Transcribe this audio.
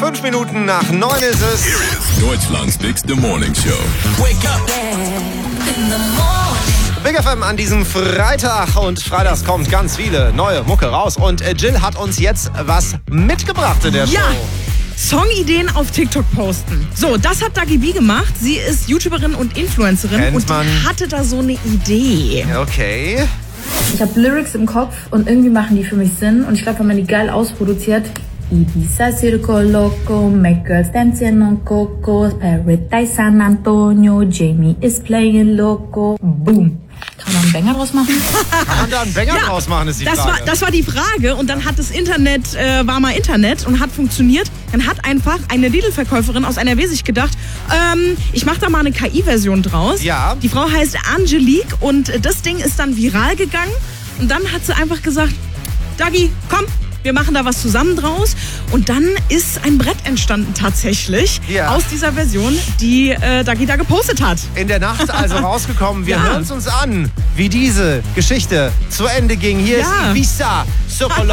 5 Minuten nach 9 ist es. Here is Deutschland's Bigste Morning Show. Wake up. Big FM an diesem Freitag, und freitags kommt ganz viele neue Mucke raus. Und Jill hat uns jetzt was mitgebracht in der Show. Ja. Songideen auf TikTok posten. So, das hat Dagi B gemacht. Sie ist YouTuberin und Influencerin Kennt und man. die hatte da so eine Idee. Okay. Ich habe Lyrics im Kopf und irgendwie machen die für mich Sinn. Und ich glaube, wenn man die geil ausproduziert, Ibiza, Circo Loco, make girls dancing on Coco, Paradise San Antonio, Jamie is playing Loco, boom. Kann man einen Banger draus machen? Kann man da einen Banger draus machen, ist die Frage. Das war die Frage, und dann hat das Internet, war mal Internet und hat funktioniert. Dann hat einfach eine Lidl-Verkäuferin aus NRW sich gedacht, ich mache da mal eine KI-Version draus. Ja. Die Frau heißt Angelique und das Ding ist dann viral gegangen. Und dann hat sie einfach gesagt, Dagi, komm, wir machen da was zusammen draus. Und dann ist ein Brett entstanden tatsächlich aus dieser Version, die Dagi da gepostet hat. In der Nacht also rausgekommen. Wir Ja. hören es uns an, wie diese Geschichte zu Ende ging. Hier ist Ja. Ibiza, Circo